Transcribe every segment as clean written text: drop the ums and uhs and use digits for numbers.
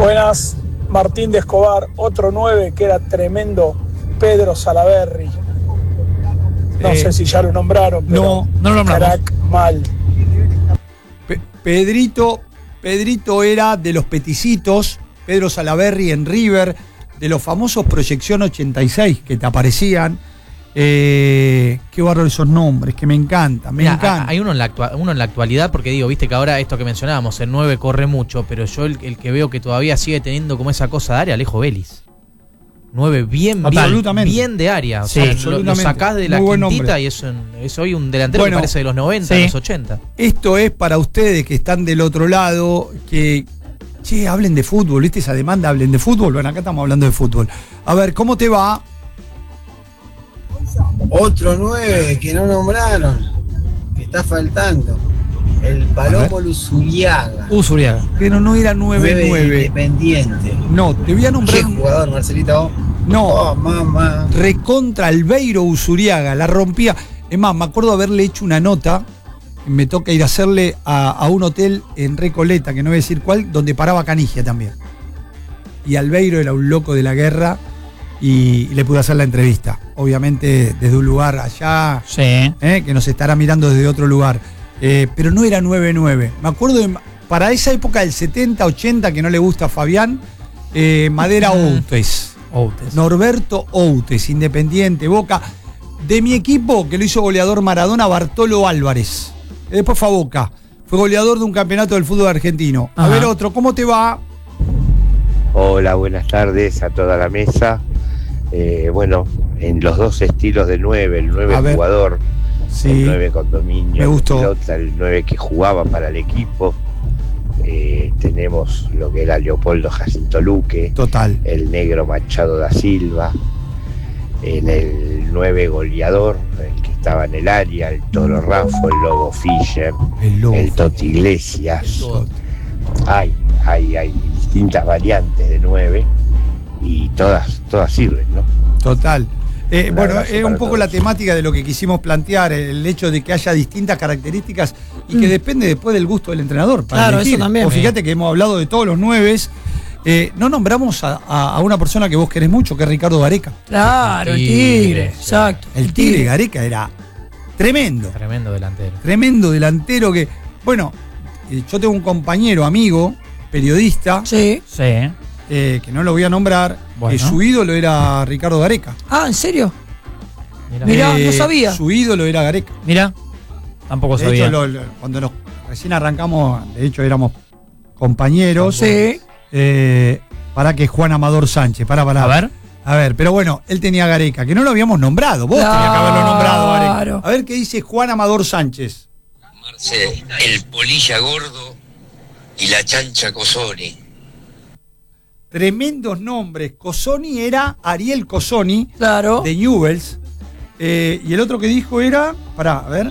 Buenas, Martín de Escobar, otro 9 que era tremendo, Pedro Salaverry. No sé si ya lo nombraron, pero no lo nombramos. Crack mal. Pedrito era de los peticitos, Pedro Salaverry en River, de los famosos Proyección 86 que te aparecían. Qué bárbaro esos nombres, que me encanta. Hay uno en la actualidad, porque digo, viste que ahora esto que mencionábamos, el 9 corre mucho, pero yo el que veo que todavía sigue teniendo como esa cosa de área, Alejo Vélez. 9 bien de área. O sea, lo sacás de la quintita y es hoy un delantero que parece de los 90, de los 80. Esto es para ustedes que están del otro lado, que hablen de fútbol, ¿viste esa demanda? Hablen de fútbol. Bueno, acá estamos hablando de fútbol. A ver, ¿cómo te va? Otro 9 que no nombraron, que está faltando. El Palomo Usuriaga. Pero no era 9-9. Independiente. No, te voy a nombrar. ¿Qué jugador, Marcelito? No. Mamá. Recontra Albeiro Usuriaga, la rompía. Es más, me acuerdo haberle hecho una nota. Me toca ir a hacerle a un hotel en Recoleta, que no voy a decir cuál, donde paraba Canigia también. Y Albeiro era un loco de la guerra y le pude hacer la entrevista. Obviamente desde un lugar allá, que nos estará mirando desde otro lugar. Pero no era 9-9. Me acuerdo para esa época del 70, 80, que no le gusta a Fabián, Madera Outes. Norberto Outes, Independiente, Boca. De mi equipo, que lo hizo goleador Maradona, Bartolo Álvarez. Después fue a Boca. Fue goleador de un campeonato del fútbol argentino. A ver, otro, ¿cómo te va? Hola, buenas tardes a toda la mesa. Bueno, en los dos estilos de 9, el 9 jugador, el 9 condominio, me gustó. El 9 que jugaba para el equipo. Tenemos lo que era Leopoldo Jacinto Luque, total, el negro Machado da Silva, en el 9 goleador, el que estaba en el área, el Toro Raffo, el Lobo Fischer, el Toti Iglesias. Hay distintas variantes de 9 y todas sirven, ¿no? Total. Bueno, es un poco la temática de lo que quisimos plantear, el hecho de que haya distintas características y que depende después del gusto del entrenador. Para elegir. Eso también. O fíjate que hemos hablado de todos los 9. No nombramos a una persona que vos querés mucho, que es Ricardo Gareca. Claro, el Tigre, exacto. El Tigre Gareca era tremendo. Tremendo delantero que, bueno, yo tengo un compañero, amigo, periodista. Que no lo voy a nombrar, que su ídolo era Ricardo Gareca. Ah, ¿en serio? Mirá, no sabía. Su ídolo era Gareca. Mirá, tampoco sabía. De hecho, cuando recién arrancamos, de hecho éramos compañeros. Para que Juan Amador Sánchez, A ver, pero bueno, él tenía Gareca, que no lo habíamos nombrado. Vos tenías que haberlo nombrado, Gareca. A ver qué dice Juan Amador Sánchez. Marce, el Polilla Gordo y la Chancha Cosoni. Tremendos nombres. Cosoni era Ariel Cosoni, de Newell's. Y el otro que dijo era, a ver.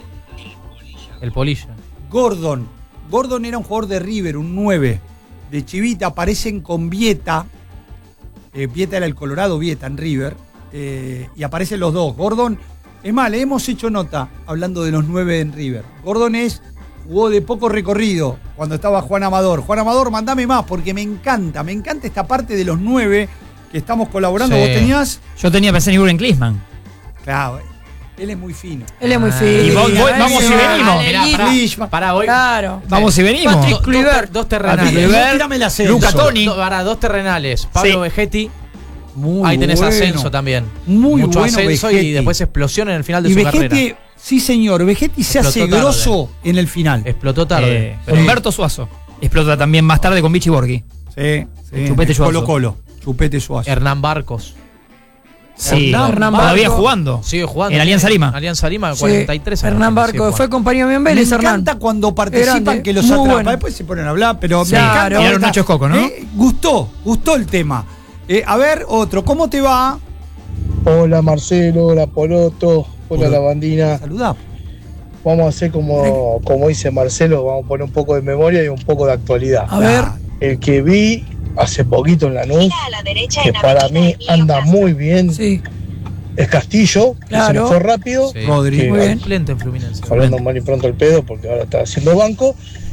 El Polilla. Gordon era un jugador de River, un 9. De Chivita, aparecen con Vieta. Vieta era el Colorado, Vieta en River. Y aparecen los dos. Gordon, es más, le hemos hecho nota hablando de los 9 en River. Gordon jugó de poco recorrido cuando estaba Juan Amador. Juan Amador, mandame más porque me encanta esta parte de los 9 que estamos colaborando. ¿Vos tenías? Yo pensé en Jürgen Klinsmann. Claro, él es muy fino. Y vamos y venimos. Pará, voy. Claro. Vamos y venimos. Dos terrenales. Tírame la ascenso. Luca Toni. Dos terrenales. Pablo Vegetti. Ahí tenés ascenso también. Mucho bueno ascenso Vegetti. Y después explosión en el final de su carrera. Sí, señor. Vegetti se hace grosso en el final. Explotó tarde. Humberto Suazo. Explota también más tarde con Vichy Borghi. Sí. Chupete Suazo. Colo. Chupete Suazo. Hernán Barcos. Sí, todavía jugando. Sigue jugando. En Alianza Lima. Alianza Lima, 43 años. Hernán Barcos fue compañero mío en Vélez, Me encanta cuando participan que los atrapa. Bueno. Después se ponen a hablar, pero me encanta. Miraron Nacho Escoco, ¿no? Gustó el tema. A ver, otro, ¿cómo te va? Hola Marcelo, hola Poloto, hola La Bandina. Saludá. Vamos a hacer como dice Marcelo, vamos a poner un poco de memoria y un poco de actualidad. A ver. El que vi hace poquito en Lanús, que para mí anda muy bien, es Castillo, que se me fue rápido. Rodrigo. Lento en Fluminense. Hablando mal y pronto el pedo, porque ahora está haciendo banco.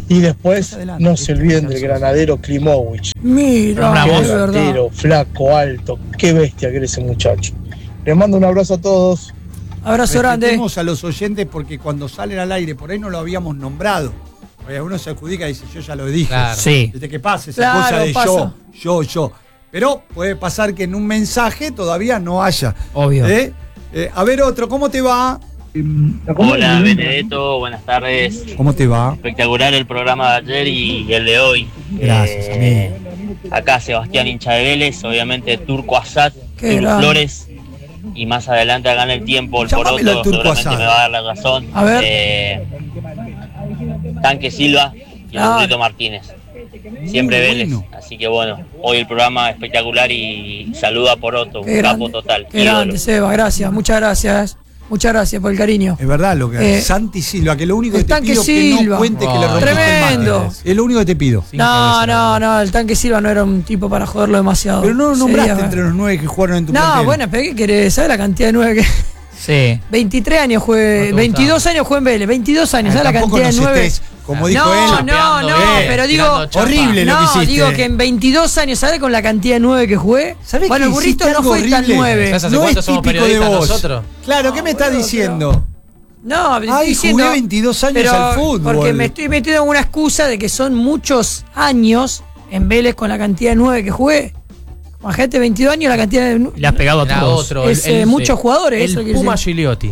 Y después no se olviden del granadero Klimovic. Mira, Qué es verdad. delantero, flaco, alto, qué bestia que era ese muchacho. Les mando un abrazo a todos. Abrazo grande. Respetemos a los oyentes porque cuando salen al aire, por ahí no lo habíamos nombrado. Porque uno se adjudica y dice, yo ya lo dije. Claro. Sí. Desde que pase esa Claro, cosa de pasa. yo. Pero puede pasar que en un mensaje todavía no haya. Obvio. A ver otro, ¿cómo te va? Hola Benedetto, buenas tardes. ¿Cómo te va? Espectacular el programa de ayer y el de hoy. Gracias, amigo. Acá Sebastián hincha de Vélez, obviamente Turco Asad, Qué Turco grande. Flores. Y más adelante acá en el tiempo el Llámamelo al Poroto Turco seguramente Asad. me va a dar la razón. A ver. Tanque Silva y el Burrito Martínez. Siempre Vélez. Bueno. Así que bueno, hoy el programa espectacular y saluda a Poroto, un Qué capo grande. total. Qué grande, Seba, gracias. Muchas gracias. Muchas gracias por el cariño. Es verdad lo que Santi Silva, que lo único que te pido es que no cuente que le rompiste el Tremendo. mate. Es lo único que te pido. No, el Tanque Silva no era un tipo para joderlo demasiado. Pero no lo Sería, nombraste entre los 9 que jugaron en tu plantel. No, bueno, pero ¿qué querés? ¿Sabes la cantidad de 9 que...? Sí. 23 años jugué, 22 años jugué en Vélez, 22 años, ¿sabes la Tampoco cantidad de nos 9? estés, como dijo No, él. no, pero digo, horrible lo que hiciste. digo que en 22 años, ¿sabes con la cantidad de 9 que jugué? ¿Sabés Bueno, que el burrito hiciste no algo fue tan horrible? 9. ¿Sabes hace No cuánto es somos típico de periodistas vos. nosotros? Claro, ¿qué me estás diciendo? No, estoy Ay, diciendo, jugué 22 años pero al fútbol. porque me estoy metiendo en una excusa de que son muchos años en Vélez con la cantidad de 9 que jugué. Imagínate, 22 años la cantidad de... Le has pegado a Era todos. otro. Es, muchos jugadores, eso El quiere Puma decir. Gigliotti.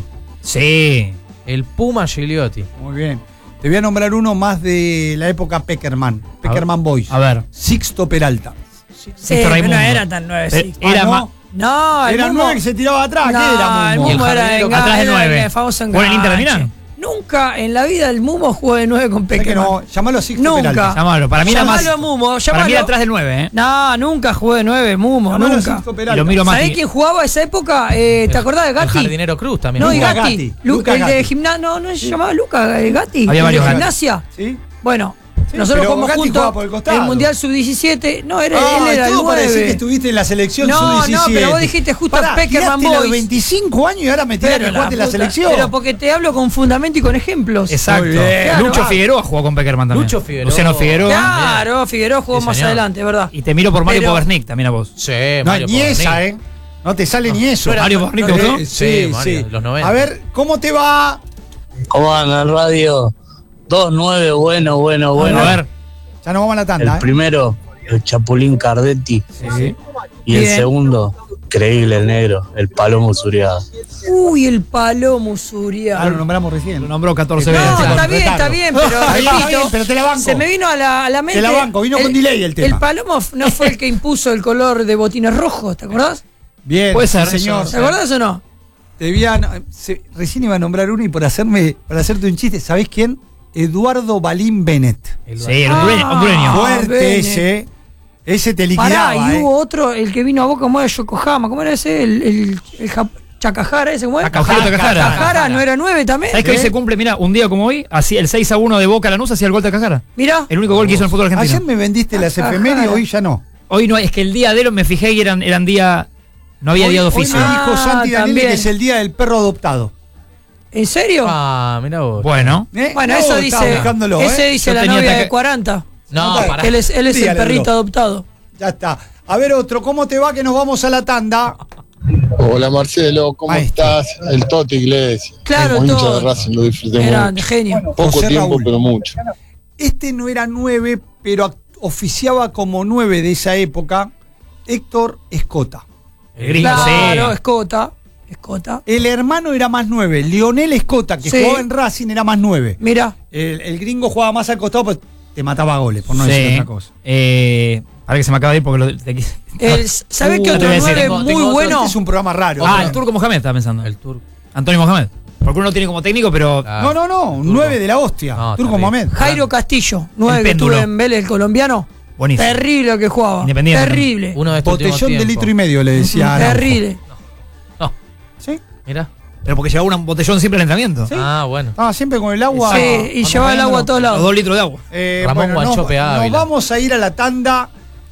Sí. El Puma Gigliotti. Muy bien. Te voy a nombrar uno más de la época Peckerman. Peckerman Boys. A ver. Sixto Peralta. Sí, Sixto pero Raimundo. no era tan 9, sí. Era ¿no? más. No, el Era Mumo- 9 que se tiraba atrás. No, ¿Qué era el Mumo? Mumo era jardinero atrás de era 9. el famoso ¿Jugó en el Inter de enganche. Milán? Nunca en la vida el Mumo jugó de 9 con ¿Sabés que Peckerman. no? Llamalo a Sixto Nunca. Peralta. Llamalo. Para mí era más. Llamalo a Mumo, Para mí llamalo. era atrás del 9, ¿eh? No, nunca jugué de 9, Mumo, Llamalo a nunca. Sixto Y Peralta. lo miro más. ¿Sabés quién jugaba esa época? ¿Te acordás de El Gatti? jardinero Cruz también. No, y Luca Gatti. Gatti. Luca El de Gatti. gimnasia, no se llamaba Luca Gatti. Había ¿El varios de Gatti. gimnasia? ¿Sí? Bueno, Sí, nosotros pero jugamos Gatti juntos jugaba por el costado. el Mundial Sub-17. No, él Ah, era el todo para decir que 9. estuviste en la selección No, sub-17. no, pero vos dijiste justo Peckerman tiraste los Boys. 25 años y ahora me tirás que Pero jugaste en la puta, selección. Pero porque te hablo con fundamento y con ejemplos. Exacto. Muy bien. Claro. Lucho Figueroa jugó con Peckerman también. Lucho Figueroa. Luciano Figueroa. Claro, Figueroa jugó Sí, más señor. adelante, ¿verdad? Y te miro por Mario Pero- Pobernik también a vos. Sí, No, Mario ni Pobernik. esa, ¿eh? No te sale ni eso. Mario Pobernik, Eh, ¿no? Sí, Sí, Mario, sí. los 90. A ver, ¿cómo te va? ¿Cómo anda el radio? 2-9, bueno. A ver. Ya nos vamos a la El tanda, ¿eh? primero, el Chapulín Cardetti. Sí. Y el Bien. segundo, creíble el negro, el Palomo Zuriaga. Uy, el Palomo Ah, lo Zuriaga. nombramos recién. Lo nombró 14 No, veces. está bien, pero Está bien, repito, pero te la banco. se me vino a la mente. Te la banco, vino con delay el tema. El Palomo no fue el que impuso el color de botines rojos, ¿te acordás? Bien, Puede ser, sí, señor. ¿Te acordás o no? Recién iba a nombrar uno y para hacerte un chiste, ¿sabés quién? Eduardo Balín Bennett. Sí, el hondureño. Fuerte Bennett. ese te Pará, liquidaba, y hubo otro, el que vino a Boca, como era Yokohama, ¿cómo era ese? El Chacajara, ese, ¿cómo era? Chacajara, ¿no era 9 también? ¿Sabés que hoy se cumple, mira, un día como hoy, así el 6-1 de Boca Lanús hacía el gol de Cajara? Mirá. El único gol que hizo en el fútbol argentino. Ayer me vendiste las efemérides, hoy ya no. Hoy no, es que el día de él me fijé y eran día. No había día de Hoy oficio. me dijo Santi Daniele también. que es el día del perro adoptado. ¿En serio? Ah, mirá vos. Bueno. Bueno, No, eso estaba dice, buscándolo, ese dice Yo la tenía novia ataque- de 40. No, pará. Él es el Dígale, perrito bro. adoptado. Ya está. A ver otro, ¿cómo te va que nos vamos a la tanda? Hola Marcelo, ¿cómo Maestro. estás? El Toti Iglesias. Claro, Como hincha todo. de Racing lo disfruté Grande, mucho. genio. Poco José tiempo, Raúl. pero mucho. Este no era 9, pero oficiaba como 9 de esa época, Héctor Escota. El gringo, Claro, sí. Escota. El hermano era más 9, Lionel Escota, que Sí. jugaba en Racing, era más 9. Mira. El gringo jugaba más al costado, pues te mataba goles, por no Sí. decir otra cosa. Ahora que se me acaba de ir porque ¿Sabés qué no te otro voy a decir. 9 muy otro. bueno? Este es un programa raro. Ah, el turco Mohamed estaba pensando. El turco. Antonio Mohamed. Porque uno tiene como técnico, pero. No, un 9 de la hostia. No, Turco está bien. Mohamed. Jairo Castillo, 9 El que péndulo. estuve en Vélez, el colombiano. Buenísimo. Terrible lo que jugaba. Independiente. Terrible. Uno de estos últimos Botellón de tiempos. litro y medio, le decía. Araujo. Terrible. No, ¿Sí? mirá. Pero porque llevaba un botellón siempre al entrenamiento. Ah, bueno. Estaba siempre con el agua. Sí, y llevaba el agua a todos Los lados. 2 litros de agua. Ramón Guanchope nos Ávila. vamos a ir a la tanda.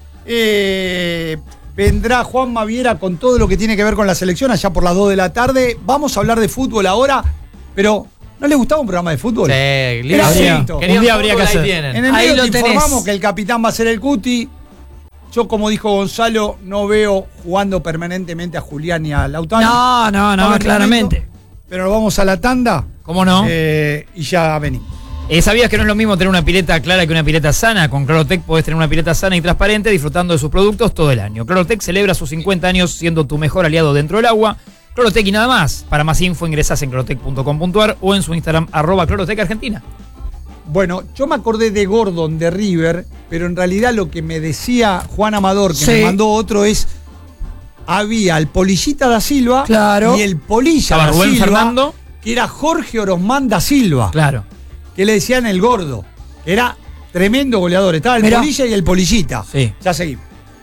Vendrá Juan Maviera con todo lo que tiene que ver con la selección allá por las 2 de la tarde. Vamos a hablar de fútbol ahora, pero ¿No le gustaba un programa de fútbol? Sí, Era frito. Un día habría que hacer. En el Ahí medio lo te tenés. informamos que el capitán va a ser el Cuti. Yo, como dijo Gonzalo, no veo jugando permanentemente a Julián y a Lautaro. No, claramente. Pero nos vamos a la tanda. ¿Cómo no? Y ya venimos. ¿Sabías que no es lo mismo tener una pileta clara que una pileta sana? Con Clarotec podés tener una pileta sana y transparente disfrutando de sus productos todo el año. Clarotec celebra sus 50 años siendo tu mejor aliado dentro del agua. Clarotec y nada más. Para más info ingresás en clarotec.com.ar o en su Instagram @ClarotecArgentina. Bueno, yo me acordé de Gordon de River, pero en realidad lo que me decía Juan Amador, que me mandó otro, es había el Polillita da Silva y el Polilla Estaba da Rubén Silva, Fernando, que era Jorge Orosmán da Silva. Claro. Que le decían el Gordo, que era tremendo goleador. Estaba el Polilla y el Polillita. Sí. Ya seguimos.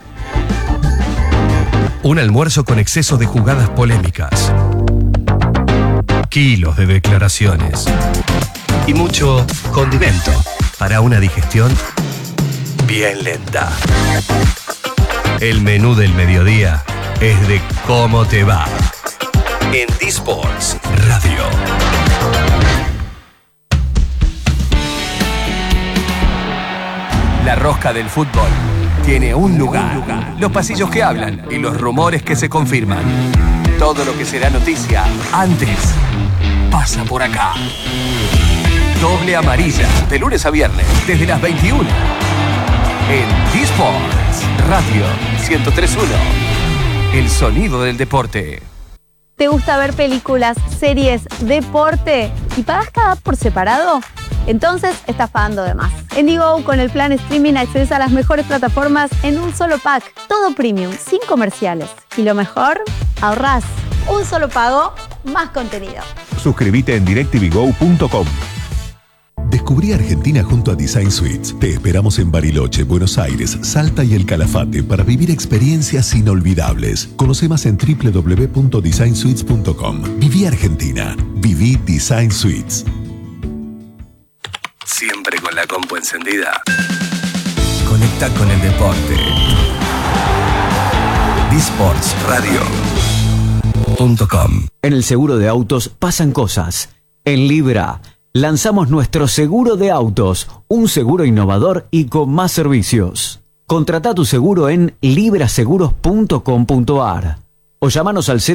Un almuerzo con exceso de jugadas polémicas. Kilos de declaraciones. Y mucho condimento para una digestión bien lenta. El menú del mediodía es de cómo te va. En D-Sports Radio. La rosca del fútbol tiene un lugar. Los pasillos que hablan y los rumores que se confirman. Todo lo que será noticia antes pasa por acá. Doble amarilla, de lunes a viernes, desde las 21. En D-Sports Radio 103.1. El sonido del deporte. ¿Te gusta ver películas, series, deporte y pagas cada app por separado? Entonces estás pagando de más. En Digo, con el plan streaming accedes a las mejores plataformas en un solo pack. Todo premium, sin comerciales. Y lo mejor, ahorrás. Un solo pago, más contenido. Suscríbete en directvgo.com. Descubrí Argentina junto a Design Suites. Te esperamos en Bariloche, Buenos Aires, Salta y El Calafate para vivir experiencias inolvidables. Conoce más en www.designsuites.com. Viví Argentina. Viví Design Suites. Siempre con la compu encendida. Conecta con el deporte. D-Sports Radio.com. En el seguro de autos pasan cosas. En Libra lanzamos nuestro seguro de autos, un seguro innovador y con más servicios. Contrata tu seguro en libraseguros.com.ar o llámanos al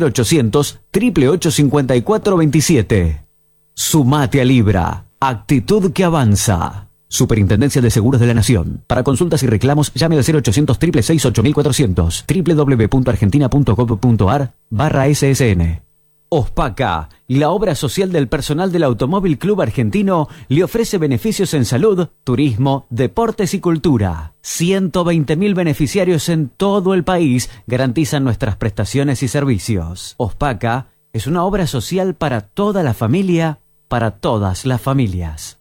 0800-888-5427. Sumate a Libra, actitud que avanza. Superintendencia de Seguros de la Nación. Para consultas y reclamos, llame al 0800-666-8400, www.argentina.gov.ar/SSN. Ospaca, la obra social del personal del Automóvil Club Argentino, le ofrece beneficios en salud, turismo, deportes y cultura. 120.000 beneficiarios en todo el país garantizan nuestras prestaciones y servicios. Ospaca es una obra social para toda la familia, para todas las familias.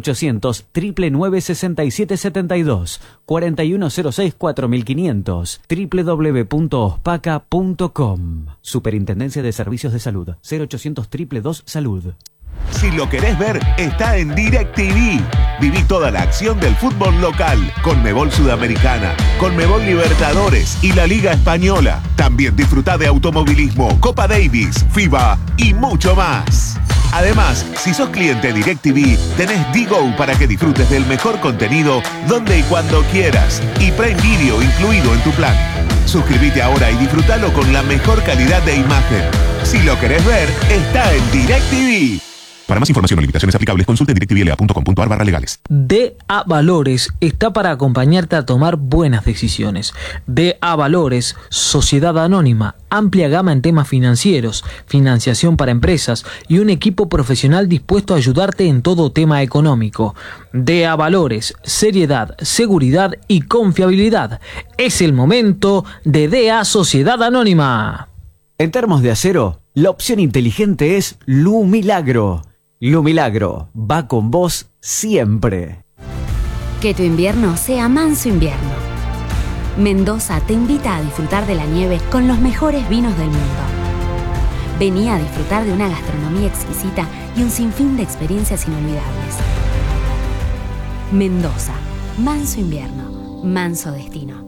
0800-999-6772, 4106-4500, www.ospaca.com. Superintendencia de Servicios de Salud, 0800-222-SALUD. Si lo querés ver, está en DirecTV. Viví toda la acción del fútbol local, Conmebol Sudamericana, Conmebol Libertadores y la Liga Española. También disfrutá de automovilismo, Copa Davis, FIBA y mucho más. Además, si sos cliente DirecTV, tenés Digo para que disfrutes del mejor contenido donde y cuando quieras. Y Prime Video incluido en tu plan. Suscríbete ahora y disfrutalo con la mejor calidad de imagen. Si lo querés ver, está en DirecTV. Para más información o limitaciones aplicables, consulte directvla.com.ar/legales. DA Valores está para acompañarte a tomar buenas decisiones. DA Valores, Sociedad Anónima, amplia gama en temas financieros, financiación para empresas y un equipo profesional dispuesto a ayudarte en todo tema económico. DA Valores, seriedad, seguridad y confiabilidad. Es el momento de DA Sociedad Anónima. En termos de acero, la opción inteligente es Lumilagro. Lumilagro va con vos siempre. Que tu invierno sea manso invierno. Mendoza te invita a disfrutar de la nieve con los mejores vinos del mundo. Vení a disfrutar de una gastronomía exquisita y un sinfín de experiencias inolvidables. Mendoza, manso invierno, manso destino.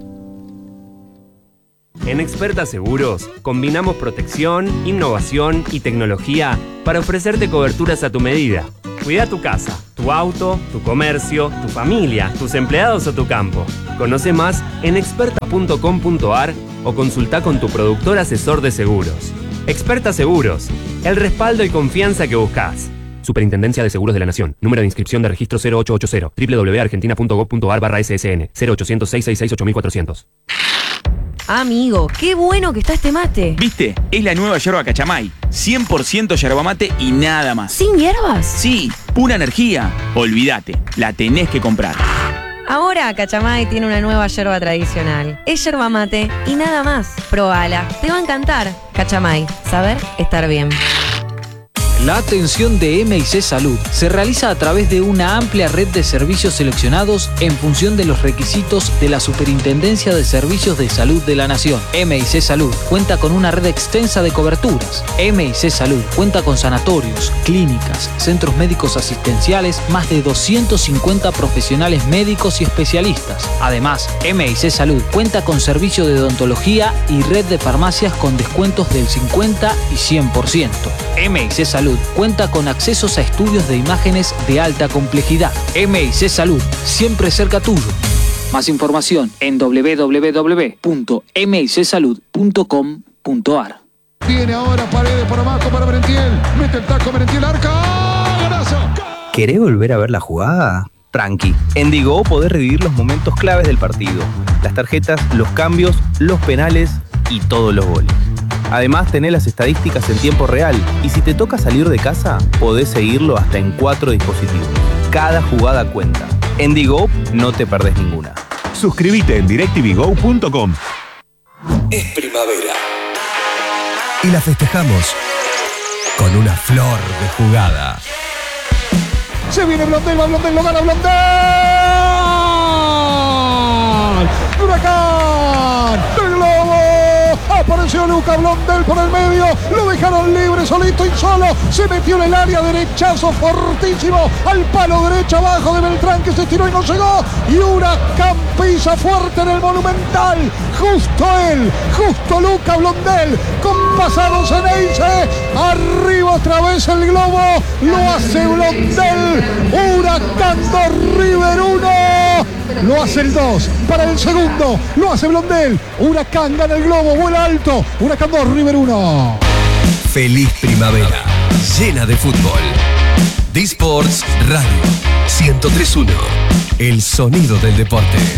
En Experta Seguros combinamos protección, innovación y tecnología para ofrecerte coberturas a tu medida. Cuida tu casa, tu auto, tu comercio, tu familia, tus empleados o tu campo. Conoce más en experta.com.ar o consulta con tu productor asesor de seguros. Experta Seguros, el respaldo y confianza que buscas. Superintendencia de Seguros de la Nación. Número de inscripción de registro 0880. www.argentina.gov.ar/ssn 0800-666-8400. Amigo, qué bueno que está este mate. ¿Viste? Es la nueva yerba Cachamay. 100% yerba mate y nada más. ¿Sin hierbas? Sí, pura energía. Olvídate, la tenés que comprar. Ahora Cachamay tiene una nueva yerba tradicional. Es yerba mate y nada más. Probala, te va a encantar. Cachamay, saber estar bien. La atención de M&C Salud se realiza a través de una amplia red de servicios seleccionados en función de los requisitos de la Superintendencia de Servicios de Salud de la Nación. M&C Salud cuenta con una red extensa de coberturas. M&C Salud cuenta con sanatorios, clínicas, centros médicos asistenciales, más de 250 profesionales médicos y especialistas. Además, M&C Salud cuenta con servicio de odontología y red de farmacias con descuentos del 50 y 100%. M&C Salud cuenta con accesos a estudios de imágenes de alta complejidad. M&C Salud, siempre cerca tuyo. Más información en www.micsalud.com.ar. Viene ahora Paredes por abajo para Merentiel. Mete el taco Merentiel, arca. ¡Golazo! ¿Querés volver a ver la jugada? Tranqui. En Digo podés revivir los momentos claves del partido. Las tarjetas, los cambios, los penales y todos los goles. Además, tenés las estadísticas en tiempo real y si te toca salir de casa, podés seguirlo hasta en 4 dispositivos. Cada jugada cuenta. En Digo no te perdés ninguna. Suscríbete en directvgo.com. Es primavera. Y la festejamos con una flor de jugada. Se viene Blondel, va Blondel, lo gana Blondel. ¡Huracán! ¡El globo! Apareció Luca Blondel por el medio, lo dejaron libre, solito y solo, se metió en el área, derechazo fortísimo, al palo derecho abajo de Beltrán que se estiró y no llegó, y Huracán pisa fuerte en el Monumental, justo él, justo Luca Blondel, con pasados en Eice, arriba otra vez el globo, lo hace Blondel, Huracán 2, River 1, lo hace el 2, para el segundo, lo hace Blondel, Huracán gana el globo, vuela alto, Huracán 2, River 1. Feliz primavera, llena de fútbol. D-Sports Radio 103.1, el sonido del deporte.